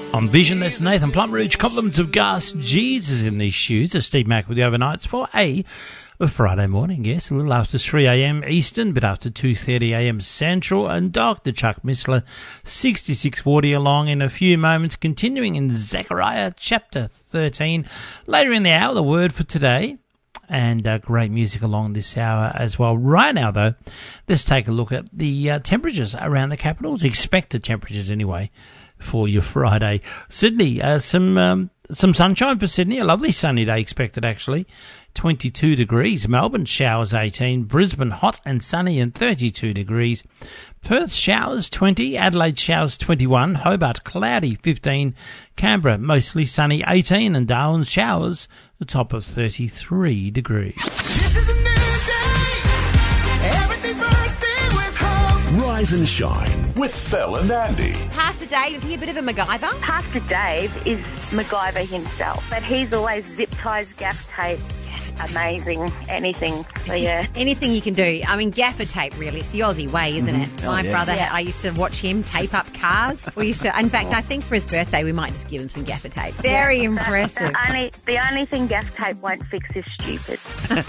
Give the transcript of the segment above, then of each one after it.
On Vision, that's Nathan Plumridge. Compliments of Gus. Jesus in these shoes. It's Steve Mack with the overnights for a Friday morning, yes. A little after 3 a.m. Eastern, but after 2:30 a.m. Central. And Dr. Chuck Missler, 6640 along in a few moments, continuing in Zechariah chapter 13. Later in the hour, the word for today. And great music along this hour as well. Right now, though, let's take a look at the temperatures around the capitals. Expected temperatures, anyway, for your Friday. Sydney, some sunshine for Sydney. A lovely sunny day expected, actually. 22 degrees. Melbourne, showers 18. Brisbane, hot and sunny and 32 degrees. Perth, showers 20. Adelaide, showers 21. Hobart, cloudy 15. Canberra, mostly sunny 18. And Darwin, showers, the top of 33 degrees. This is a new day. Everything's bursting with hope. Rise and shine with Phil and Andy. Pastor Dave, is he a bit of a MacGyver? Pastor Dave is MacGyver himself, but he's always zip ties, gaff tape. Amazing, anything. So yeah, anything you can do. I mean, gaffer tape, really. It's the Aussie way, isn't it? My brother, I used to watch him tape up cars. We used to. In fact, I think for his birthday, we might just give him some gaffer tape. Very impressive. The only thing gaff tape won't fix is stupid.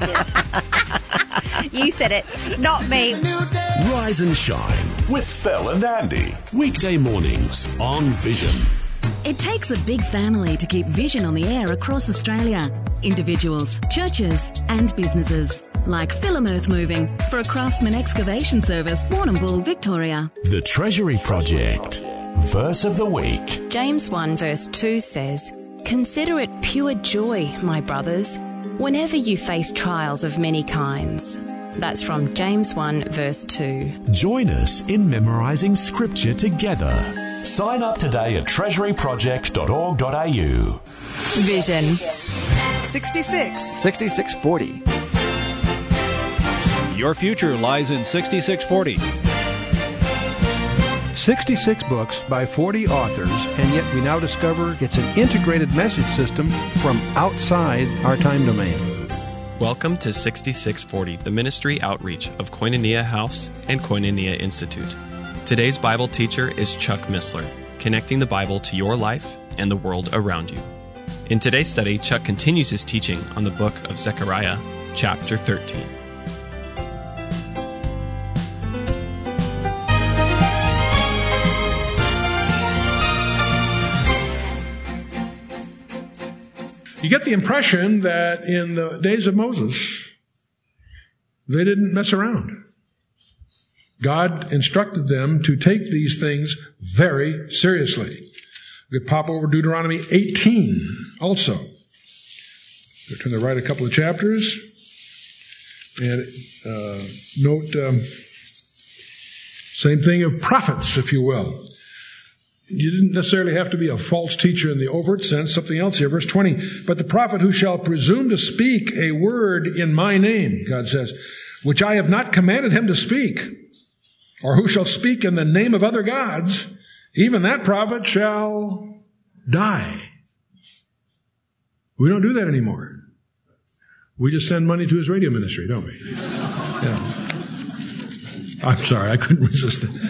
You said it, not me. Rise and shine with Phil and Andy. Weekday mornings on Vision. It takes a big family to keep Vision on the air across Australia. Individuals, churches and businesses. Like Film Earth Moving for a Craftsman excavation service, Warrnambool, Victoria. The Treasury Project. Verse of the week. James 1 verse 2 says, "Consider it pure joy, my brothers, whenever you face trials of many kinds." That's from James 1 verse 2. Join us in memorising scripture together. Sign up today at treasuryproject.org.au. Vision. 6640. Your future lies in 6640. 66 books by 40 authors, and yet we now discover it's an integrated message system from outside our time domain. Welcome to 6640, the ministry outreach of Koinonia House and Koinonia Institute. Today's Bible teacher is Chuck Missler, connecting the Bible to your life and the world around you. In today's study, Chuck continues his teaching on the book of Zechariah, chapter 13. You get the impression that in the days of Moses, they didn't mess around. God instructed them to take these things very seriously. We could pop over Deuteronomy 18 also. Turn to the right a couple of chapters and note same thing of prophets, if you will. You didn't necessarily have to be a false teacher in the overt sense. Something else here, verse 20. But the prophet who shall presume to speak a word in my name, God says, which I have not commanded him to speak, or who shall speak in the name of other gods, even that prophet shall die. We don't do that anymore. We just send money to his radio ministry, don't we? Yeah. I'm sorry, I couldn't resist it.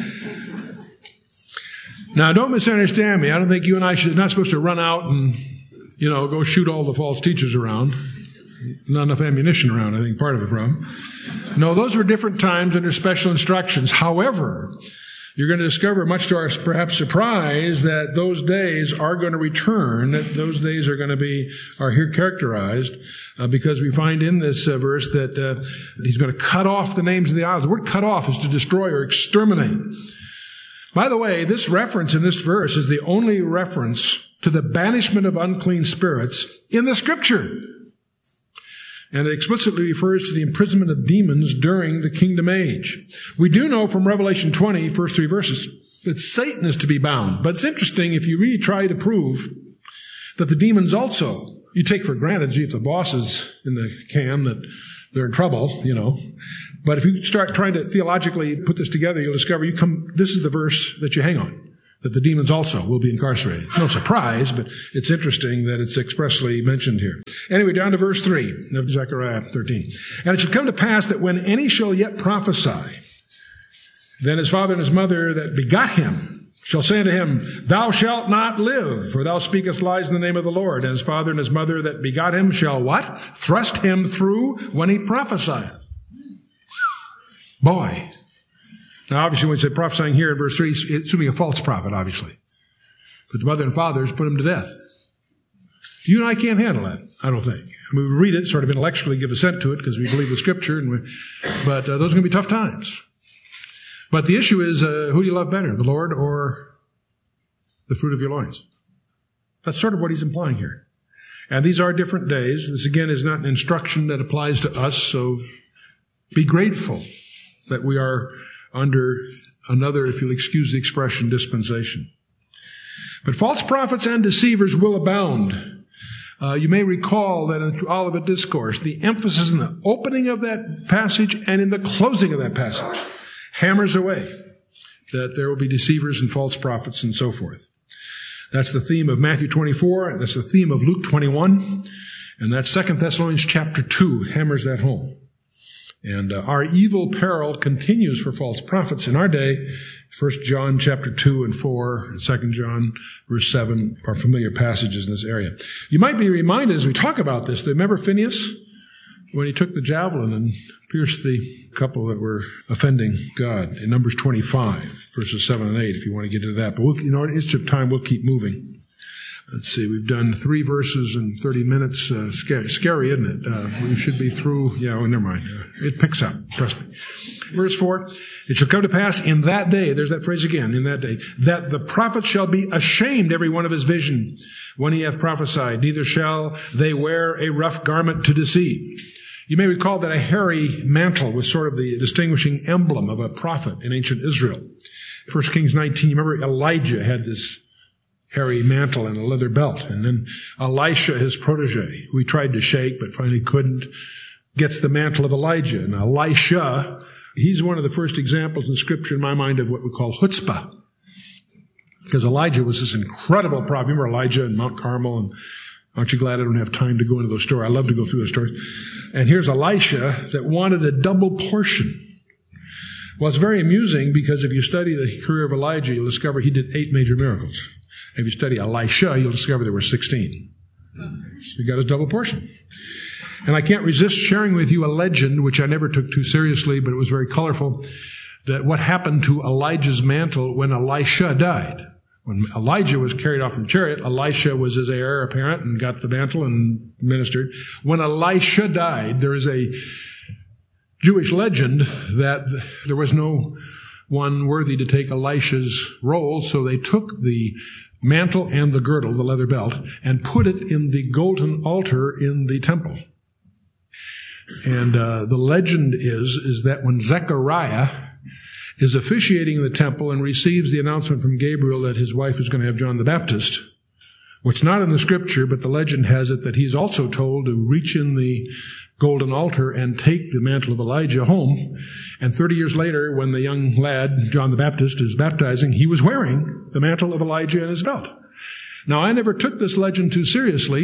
Now, don't misunderstand me. I don't think you and I should not supposed to run out and, go shoot all the false teachers around. Not enough ammunition around, I think, part of the problem. No, those were different times under special instructions. However, you're going to discover, much to our perhaps surprise, that those days are going to return, that those days are here characterized, because we find in this verse that he's going to cut off the names of the idols. The word cut off is to destroy or exterminate. By the way, this reference in this verse is the only reference to the banishment of unclean spirits in the Scripture. And it explicitly refers to the imprisonment of demons during the kingdom age. We do know from Revelation 20, first 3 verses, that Satan is to be bound. But it's interesting if you really try to prove that the demons also, you take for granted, if the boss is in the can, that they're in trouble, But if you start trying to theologically put this together, you'll discover this is the verse that you hang on, that the demons also will be incarcerated. No surprise, but it's interesting that it's expressly mentioned here. Anyway, down to verse 3 of Zechariah 13. And it shall come to pass that when any shall yet prophesy, then his father and his mother that begot him shall say unto him, Thou shalt not live, for thou speakest lies in the name of the Lord. And his father and his mother that begot him shall what? Thrust him through when he prophesieth. Boy. Now, obviously, when he said prophesying here in verse 3, it's assuming a false prophet, obviously. But the mother and fathers put him to death. You and I can't handle that, I don't think. I mean, we read it, sort of intellectually give assent to it because we believe the Scripture, but those are going to be tough times. But the issue is, who do you love better, the Lord or the fruit of your loins? That's sort of what he's implying here. And these are different days. This, again, is not an instruction that applies to us, so be grateful that we are under another, if you'll excuse the expression, dispensation. But false prophets and deceivers will abound. You may recall that in the Olivet Discourse, the emphasis in the opening of that passage and in the closing of that passage hammers away that there will be deceivers and false prophets and so forth. That's the theme of Matthew 24, that's the theme of Luke 21, and that's 2 Thessalonians chapter 2 hammers that home. And our evil peril continues for false prophets in our day. 1 John chapter 2 and 4, and 2 John verse 7 are familiar passages in this area. You might be reminded as we talk about this, remember Phinehas when he took the javelin and pierced the couple that were offending God in Numbers 25, verses 7 and 8, if you want to get into that. But in our interest of time, we'll keep moving. Let's see, we've done 3 verses in 30 minutes. Scary, isn't it? We should be through. Never mind. It picks up, trust me. Verse 4, it shall come to pass in that day, there's that phrase again, in that day, that the prophet shall be ashamed every one of his vision when he hath prophesied, neither shall they wear a rough garment to deceive. You may recall that a hairy mantle was sort of the distinguishing emblem of a prophet in ancient Israel. 1 Kings 19, you remember Elijah had this hairy mantle and a leather belt. And then Elisha, his protege, who he tried to shake but finally couldn't, gets the mantle of Elijah. And Elisha, he's one of the first examples in Scripture, in my mind, of what we call chutzpah. Because Elijah was this incredible prophet. Remember Elijah and Mount Carmel? And aren't you glad I don't have time to go into those stories? I love to go through those stories. And here's Elisha that wanted a double portion. Well, it's very amusing because if you study the career of Elijah, you'll discover he did 8 major miracles. If you study Elisha, you'll discover there were 16. So he got his double portion. And I can't resist sharing with you a legend, which I never took too seriously, but it was very colorful, that what happened to Elijah's mantle when Elisha died. When Elijah was carried off in the chariot, Elisha was his heir apparent and got the mantle and ministered. When Elisha died, there is a Jewish legend that there was no one worthy to take Elisha's role, so they took the mantle and the girdle, the leather belt, and put it in the golden altar in the temple. And the legend is that when Zechariah is officiating in the temple and receives the announcement from Gabriel that his wife is going to have John the Baptist, what's not in the Scripture, but the legend has it that he's also told to reach in the golden altar and take the mantle of Elijah home. And 30 years later, when the young lad, John the Baptist, is baptizing, he was wearing the mantle of Elijah in his belt. Now, I never took this legend too seriously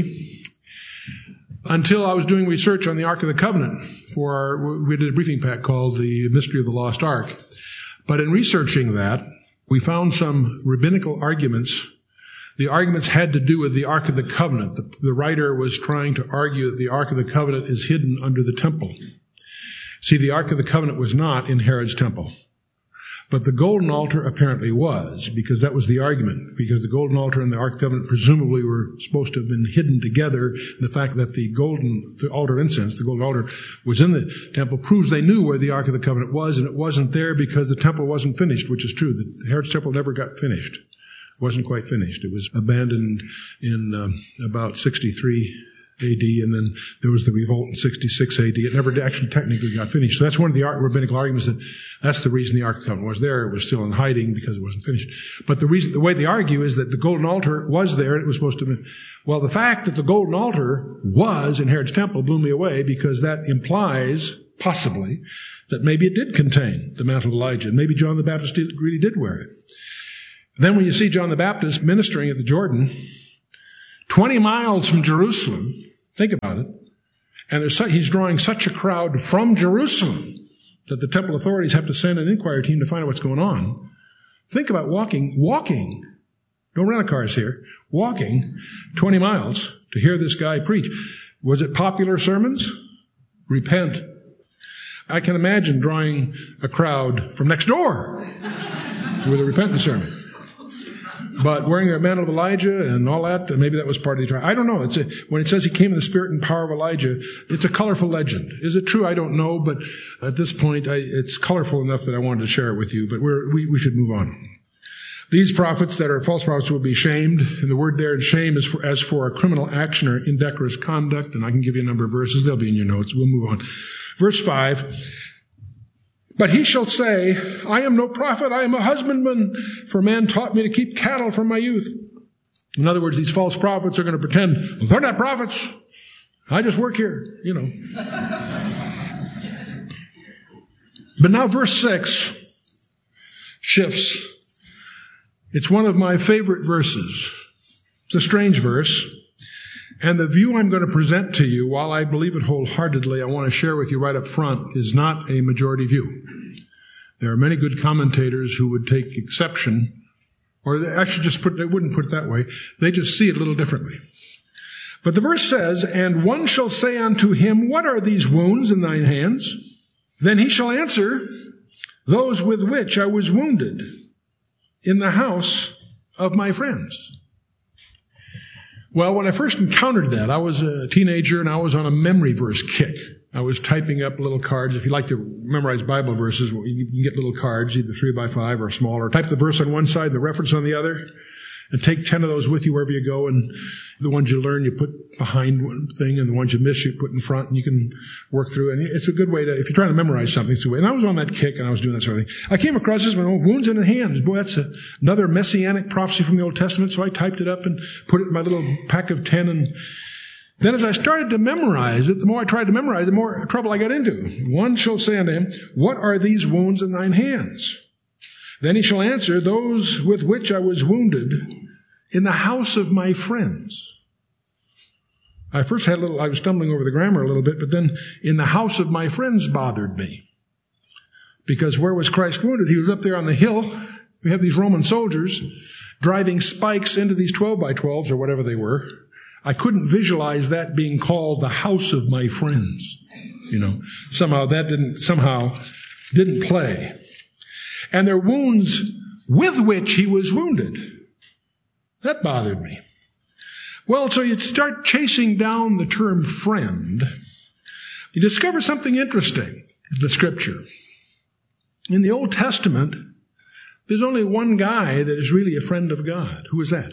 until I was doing research on the Ark of the Covenant we did a briefing pack called The Mystery of the Lost Ark. But in researching that, we found some rabbinical arguments. The arguments had to do with the Ark of the Covenant. The writer was trying to argue that the Ark of the Covenant is hidden under the temple. See, the Ark of the Covenant was not in Herod's temple. But the golden altar apparently was, because that was the argument. Because the golden altar and the Ark of the Covenant presumably were supposed to have been hidden together. The fact that the altar of incense, the golden altar, was in the temple proves they knew where the Ark of the Covenant was, and it wasn't there because the temple wasn't finished, which is true. The Herod's temple never got finished. It wasn't quite finished. It was abandoned in about 63 A.D., and then there was the revolt in 66 A.D. It never actually technically got finished. So that's one of the rabbinical arguments that that's the reason the Ark of the Covenant was there. It was still in hiding because it wasn't finished. But the way they argue is that the golden altar was there and it was supposed to be. Well, the fact that the golden altar was in Herod's temple blew me away because that implies, possibly, that maybe it did contain the mantle of Elijah. And maybe John the Baptist really did wear it. Then when you see John the Baptist ministering at the Jordan, 20 miles from Jerusalem, think about it, and he's drawing such a crowd from Jerusalem that the temple authorities have to send an inquiry team to find out what's going on. Think about walking, no rental cars here, walking 20 miles to hear this guy preach. Was it popular sermons? Repent. I can imagine drawing a crowd from next door with a repentance sermon. But wearing a mantle of Elijah and all that, maybe that was part of the trial. I don't know. When it says he came in the spirit and power of Elijah, it's a colorful legend. Is it true? I don't know. But at this point, it's colorful enough that I wanted to share it with you. But we should move on. These prophets that are false prophets will be shamed. And the word there, shame, is as for a criminal action or indecorous conduct. And I can give you a number of verses. They'll be in your notes. We'll move on. Verse 5. But he shall say, I am no prophet, I am a husbandman, for man taught me to keep cattle from my youth. In other words, these false prophets are going to pretend, they're not prophets. I just work here, But now verse 6 shifts. It's one of my favorite verses. It's a strange verse. And the view I'm going to present to you, while I believe it wholeheartedly, I want to share with you right up front, is not a majority view. There are many good commentators who would take exception, or they actually they wouldn't put it that way. They just see it a little differently. But the verse says, and one shall say unto him, what are these wounds in thine hands? Then he shall answer, those with which I was wounded in the house of my friends. Well, when I first encountered that, I was a teenager and I was on a memory verse kick. I was typing up little cards. If you like to memorize Bible verses, you can get little cards, either 3x5 or smaller. Type the verse on one side and the reference on the other, and take 10 of those with you wherever you go. And the ones you learn, you put behind one thing, and the ones you miss, you put in front, and you can work through it. And it's a good way to, if you're trying to memorize something, it's a way. And I was on that kick, and I was doing that sort of thing. I came across this one, wounds in the hands. Boy, that's another messianic prophecy from the Old Testament. So I typed it up and put it in my little pack of 10. And then as I started to memorize it, the more I tried to memorize it, the more trouble I got into. One shall say unto him, what are these wounds in thine hands? Then he shall answer, those with which I was wounded in the house of my friends. I first I was stumbling over the grammar a little bit, but then in the house of my friends bothered me. Because where was Christ wounded? He was up there on the hill. We have these Roman soldiers driving spikes into these 12x12s or whatever they were. I couldn't visualize that being called the house of my friends. Somehow didn't play. And their wounds with which he was wounded. That bothered me. Well, so you start chasing down the term friend. You discover something interesting in the Scripture. In the Old Testament, there's only one guy that is really a friend of God. Who is that?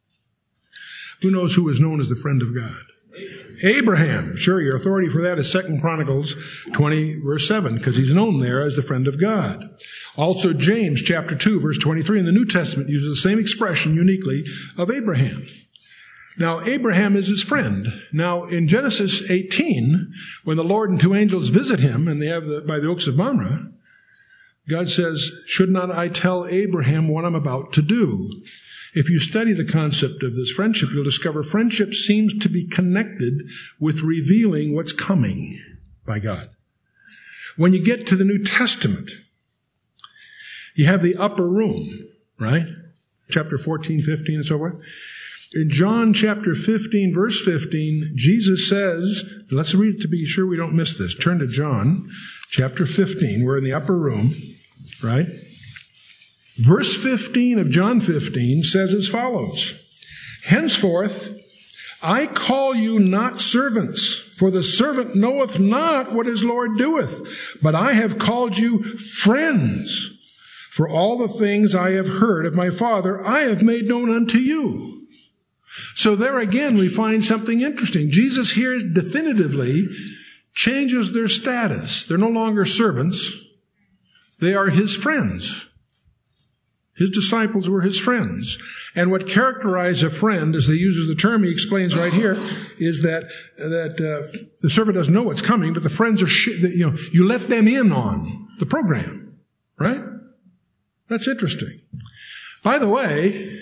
Who knows who is known as the friend of God? Abraham. Sure, your authority for that is 2 Chronicles 20, verse 7, because he's known there as the friend of God. Also, James chapter 2, verse 23 in the New Testament uses the same expression uniquely of Abraham. Now, Abraham is his friend. Now, in Genesis 18, when the Lord and two angels visit him, and they have by the oaks of Mamre, God says, should not I tell Abraham what I'm about to do? If you study the concept of this friendship, you'll discover friendship seems to be connected with revealing what's coming by God. When you get to the New Testament, you have the upper room, right? Chapter 14, 15, and so forth. In John chapter 15, verse 15, Jesus says, let's read it to be sure we don't miss this. Turn to John chapter 15. We're in the upper room, right? Verse 15 of John 15 says as follows, henceforth I call you not servants, for the servant knoweth not what his Lord doeth, but I have called you friends. For all the things I have heard of my Father, I have made known unto you. So there again, we find something interesting. Jesus here definitively changes their status. They're no longer servants. They are his friends. His disciples were his friends. And what characterizes a friend, as he uses the term he explains right here, is that the servant doesn't know what's coming, but the friends are, you let them in on the program, right? That's interesting. By the way,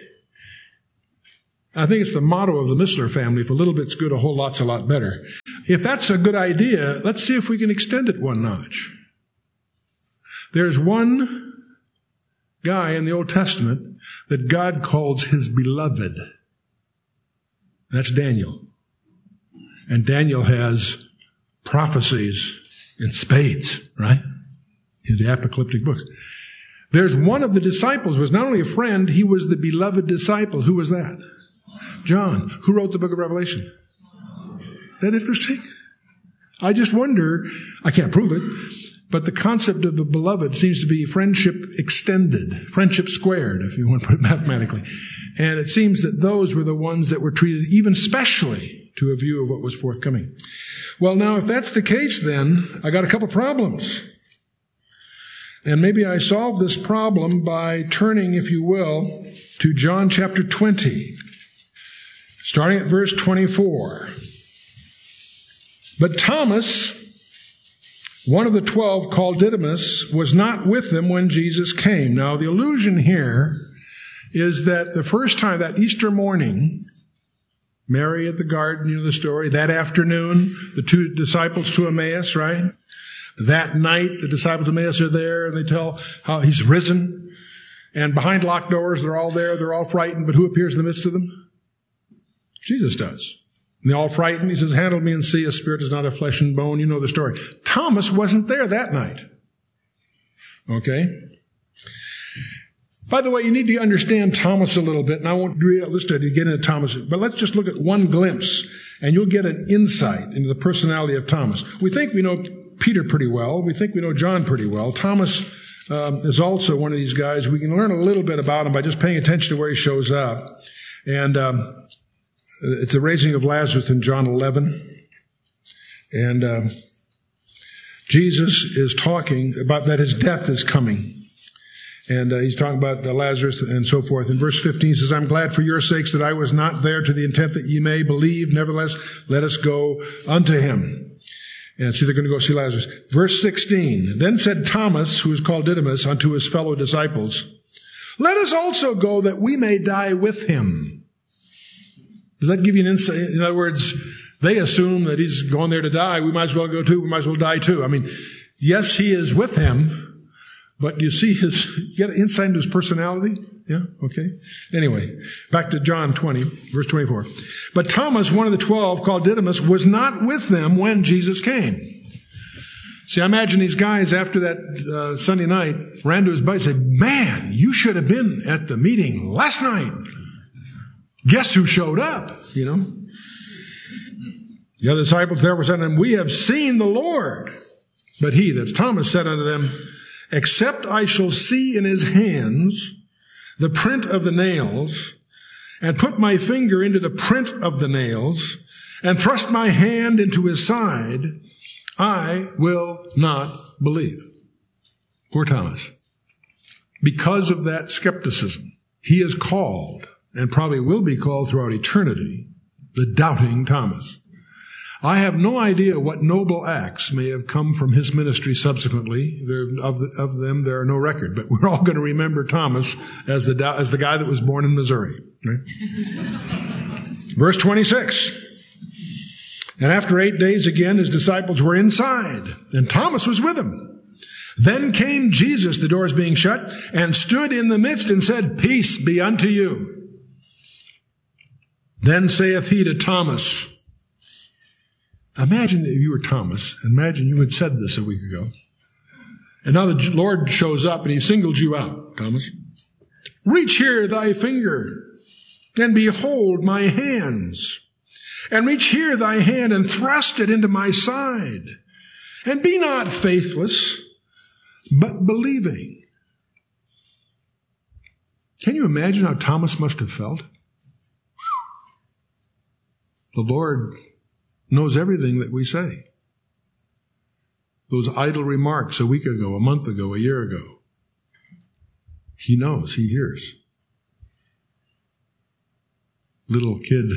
I think it's the motto of the Missler family, if a little bit's good, a whole lot's a lot better. If that's a good idea, let's see if we can extend it one notch. There's one guy in the Old Testament that God calls his beloved. That's Daniel. And Daniel has prophecies in spades, right? In the apocalyptic books. There's one of the disciples was not only a friend, he was the beloved disciple. Who was that? John. Who wrote the book of Revelation? Isn't that interesting? I just wonder, I can't prove it, but the concept of the beloved seems to be friendship extended, friendship squared, if you want to put it mathematically. And it seems that those were the ones that were treated even specially to a view of what was forthcoming. Well, now, if that's the case, then I got a couple problems. And maybe I solve this problem by turning, if you will, to John chapter 20, starting at verse 24. But Thomas, one of the 12, called Didymus, was not with them when Jesus came. Now, the allusion here is that the first time, that Easter morning, Mary at the garden, you know the story, that afternoon, the two disciples to Emmaus, right? That night, the disciples of Emmaus are there, and they tell how he's risen. And behind locked doors, they're all there, they're all frightened, but who appears in the midst of them? Jesus does. And they're all frightened. He says, handle me and see, a spirit is not of flesh and bone. You know the story. Thomas wasn't there that night. Okay? By the way, you need to understand Thomas a little bit, and I won't get into Thomas, but let's just look at one glimpse, and you'll get an insight into the personality of Thomas. We think we know Peter pretty well. We think we know John pretty well. Thomas is also one of these guys. We can learn a little bit about him by just paying attention to where he shows up. And it's the raising of Lazarus in John 11. And Jesus is talking about that his death is coming. And he's talking about Lazarus and so forth. In verse 15, he says, I'm glad for your sakes that I was not there, to the intent that ye may believe. Nevertheless, let us go unto him. And so they're going to go see Lazarus. Verse 16, then said Thomas, who is called Didymus, unto his fellow disciples, let us also go that we may die with him. Does that give you an insight? In other words, they assume that he's going there to die. We might as well go too. We might as well die too. I mean, yes, he is with him, but you see you get an insight into his personality? Yeah? Okay. Anyway, back to John 20, verse 24. But Thomas, one of the 12, called Didymus, was not with them when Jesus came. See, I imagine these guys after that Sunday night ran to his buddy and said, man, you should have been at the meeting last night. Guess who showed up, you know? The other disciples therefore said unto him, we have seen the Lord. But he, that's Thomas, said unto them, except I shall see in his hands the print of the nails, and put my finger into the print of the nails, and thrust my hand into his side, I will not believe. Poor Thomas. Because of that skepticism, he is called, and probably will be called throughout eternity, the doubting Thomas. I have no idea what noble acts may have come from his ministry subsequently. Of them, there are no record. But we're all going to remember Thomas as the guy that was born in Missouri. Right? Verse 26. And after 8 days again, his disciples were inside, and Thomas was with them. Then came Jesus, the doors being shut, and stood in the midst and said, peace be unto you. Then saith he to Thomas, imagine if you were Thomas. Imagine you had said this a week ago. And now the Lord shows up and he singled you out, Thomas. Reach here thy finger and behold my hands. And reach here thy hand and thrust it into my side. And be not faithless, but believing. Can you imagine how Thomas must have felt? The Lord knows everything that we say. Those idle remarks a week ago, a month ago, a year ago. He knows, he hears. Little kid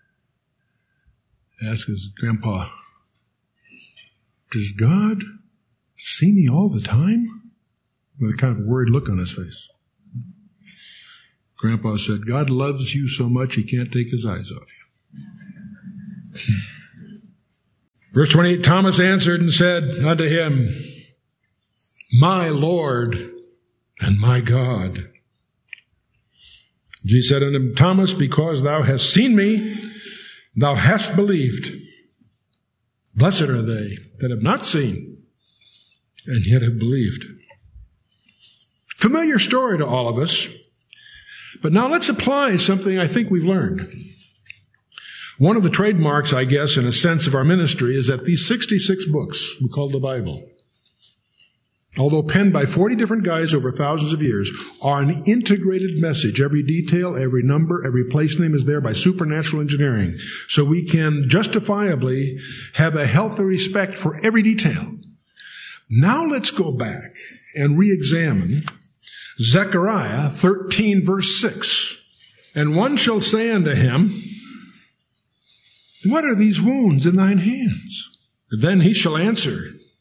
asks his grandpa, does God see me all the time? With a kind of worried look on his face. Grandpa said, God loves you so much he can't take his eyes off you. Verse 28, Thomas answered and said unto him, my Lord and my God. Jesus said unto him, Thomas, because thou hast seen me, thou hast believed. Blessed are they that have not seen, and yet have believed. Familiar story to all of us. But now let's apply something I think we've learned. One of the trademarks, I guess, in a sense of our ministry is that these 66 books we call the Bible, although penned by 40 different guys over thousands of years, are an integrated message. Every detail, every number, every place name is there by supernatural engineering. So we can justifiably have a healthy respect for every detail. Now let's go back and re-examine Zechariah 13, verse 6. And one shall say unto him, what are these wounds in thine hands? Then he shall answer,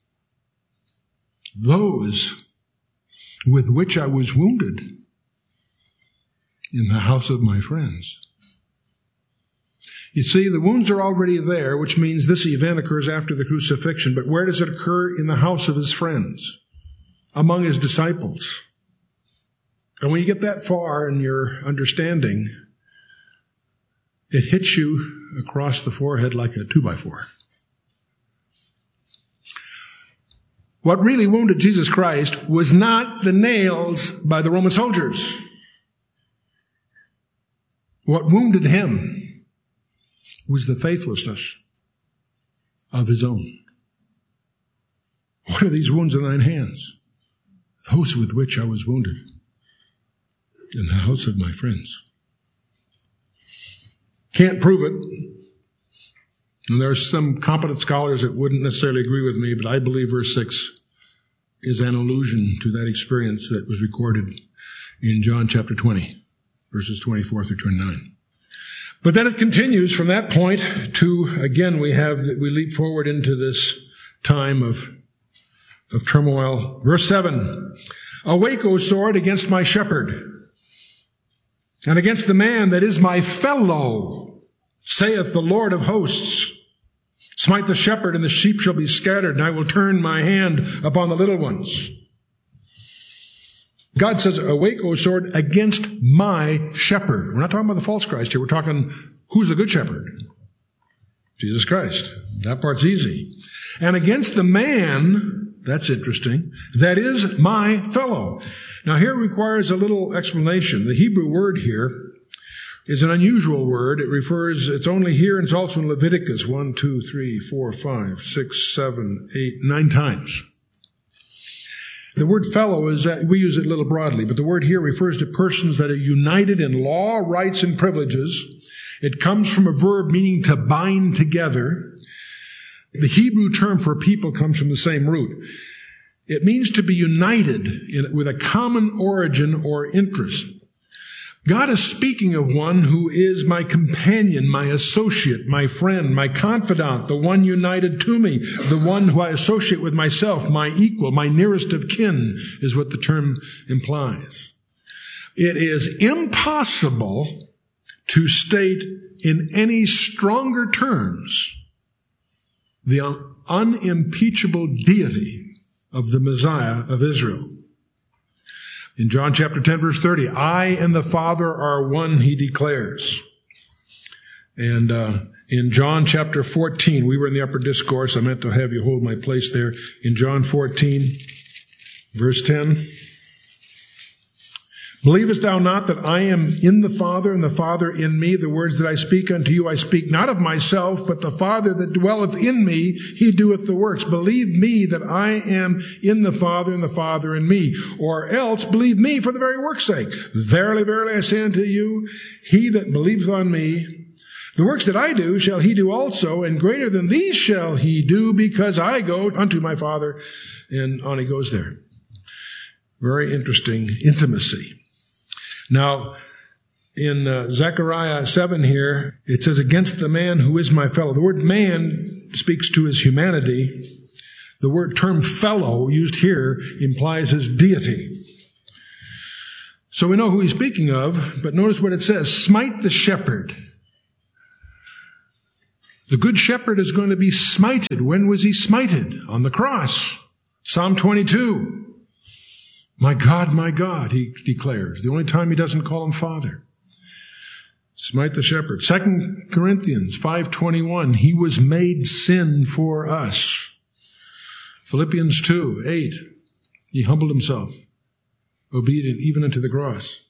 those with which I was wounded in the house of my friends. You see, the wounds are already there, which means this event occurs after the crucifixion. But where does it occur? In the house of his friends, among his disciples. And when you get that far in your understanding, it hits you across the forehead like a 2x4. What really wounded Jesus Christ was not the nails by the Roman soldiers. What wounded him was the faithlessness of his own. What are these wounds in thine hands? Those with which I was wounded in the house of my friends. Can't prove it. And there are some competent scholars that wouldn't necessarily agree with me, but I believe verse 6 is an allusion to that experience that was recorded in John chapter 20, verses 24 through 29. But then it continues from that point to, again, we leap forward into this time of turmoil. Verse 7, awake, O sword, against my shepherd, and against the man that is my fellow, saith the Lord of hosts. Smite the shepherd, and the sheep shall be scattered, and I will turn my hand upon the little ones. God says, awake, O sword, against my shepherd. We're not talking about the false Christ here. We're talking, who's the good shepherd? Jesus Christ. That part's easy. And against the man, that's interesting, that is my fellow. Now here requires a little explanation. The Hebrew word here is an unusual word. It's only here, and it's also in Leviticus 1, 2, 3, 4, 5, 6, 7, 8, 9 times. The word fellow we use it a little broadly, but the word here refers to persons that are united in law, rights, and privileges. It comes from a verb meaning to bind together. The Hebrew term for people comes from the same root. It means to be united with a common origin or interest. God is speaking of one who is my companion, my associate, my friend, my confidant, the one united to me, the one who I associate with myself, my equal, my nearest of kin, is what the term implies. It is impossible to state in any stronger terms the unimpeachable deity of the Messiah of Israel. In John chapter 10, verse 30, I and the Father are one, he declares. And in John chapter 14, we were in the upper discourse. I meant to have you hold my place there. In John 14, verse 10, believest thou not that I am in the Father, and the Father in me? The words that I speak unto you, I speak not of myself, but the Father that dwelleth in me, he doeth the works. Believe me that I am in the Father, and the Father in me. Or else believe me for the very work's sake. Verily, verily, I say unto you, he that believeth on me, the works that I do shall he do also, and greater than these shall he do, because I go unto my Father. And on he goes there. Very interesting intimacy. Now, in Zechariah 7 here, it says, against the man who is my fellow. The word man speaks to his humanity. The term fellow used here implies his deity. So we know who he's speaking of, but notice what it says, smite the shepherd. The good shepherd is going to be smited. When was he smited? On the cross. Psalm 22. my God, he declares. The only time he doesn't call him Father. Smite the shepherd. 2 Corinthians 5:21, he was made sin for us. Philippians 2:8, he humbled himself, obedient even unto the cross.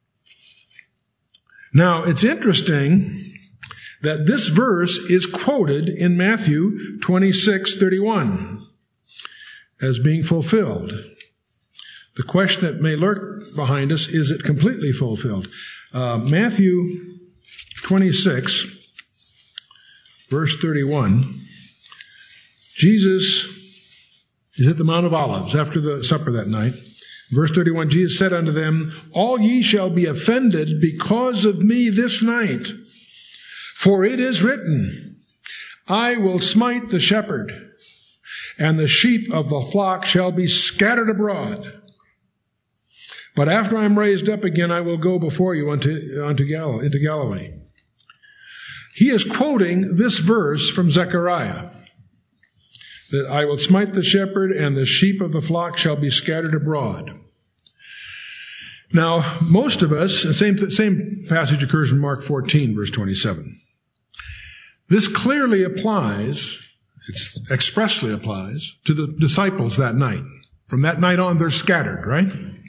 Now, it's interesting that this verse is quoted in Matthew 26:31 as being fulfilled. The question that may lurk behind us, is it completely fulfilled? Matthew 26, verse 31, Jesus is at the Mount of Olives after the supper that night. Verse 31, Jesus said unto them, all ye shall be offended because of me this night. For it is written, I will smite the shepherd, and the sheep of the flock shall be scattered abroad. But after I am raised up again, I will go before you into Galilee. He is quoting this verse from Zechariah, that I will smite the shepherd, and the sheep of the flock shall be scattered abroad. Now, most of us, the same passage occurs in Mark 14, verse 27. This clearly applies, it expressly applies, to the disciples that night. From that night on, they're scattered, right?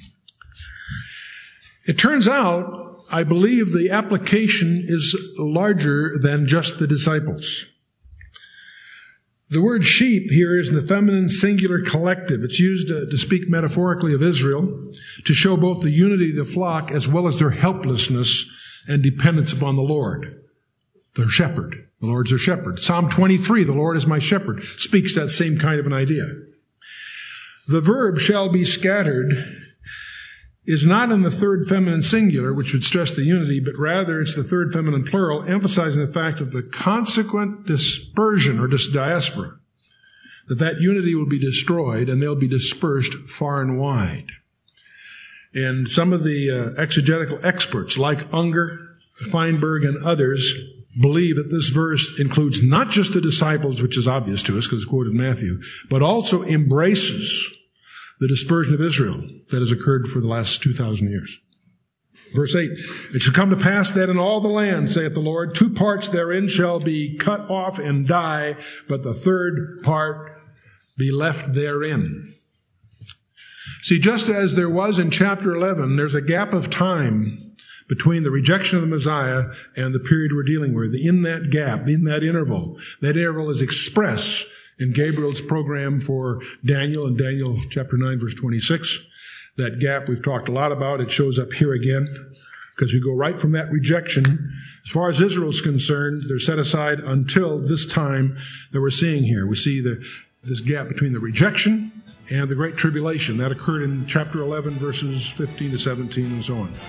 It turns out, I believe the application is larger than just the disciples. The word sheep here is in the feminine singular collective. It's used to speak metaphorically of Israel, to show both the unity of the flock as well as their helplessness and dependence upon the Lord, their shepherd. The Lord's their shepherd. Psalm 23, the Lord is my shepherd, speaks that same kind of an idea. The verb shall be scattered is not in the third feminine singular, which would stress the unity, but rather it's the third feminine plural, emphasizing the fact of the consequent dispersion or diaspora, that unity will be destroyed and they'll be dispersed far and wide. And some of the exegetical experts like Unger, Feinberg, and others believe that this verse includes not just the disciples, which is obvious to us because it's quoted in Matthew, but also embraces the dispersion of Israel that has occurred for the last 2,000 years. Verse 8, it shall come to pass that in all the land, saith the Lord, 2 parts therein shall be cut off and die, but the third part be left therein. See, just as there was in chapter 11, there's a gap of time between the rejection of the Messiah and the period we're dealing with. In that gap, in that interval is expressed in Gabriel's program for Daniel in Daniel chapter 9, verse 26. That gap we've talked a lot about. It shows up here again because we go right from that rejection. As far as Israel's concerned, they're set aside until this time that we're seeing here. We see this gap between the rejection and the Great Tribulation. That occurred in chapter 11, verses 15 to 17 and so on.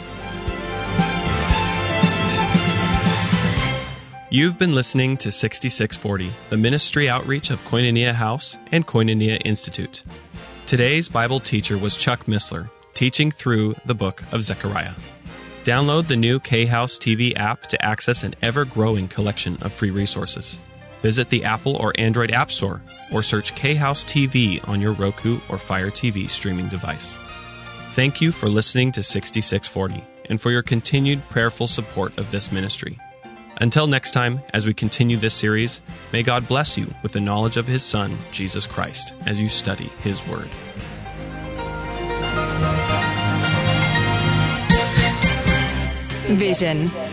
You've been listening to 6640, the ministry outreach of Koinonia House and Koinonia Institute. Today's Bible teacher was Chuck Missler, teaching through the book of Zechariah. Download the new K-House TV app to access an ever-growing collection of free resources. Visit the Apple or Android App Store or search K-House TV on your Roku or Fire TV streaming device. Thank you for listening to 6640 and for your continued prayerful support of this ministry. Until next time, as we continue this series, may God bless you with the knowledge of His Son, Jesus Christ, as you study His Word. Vision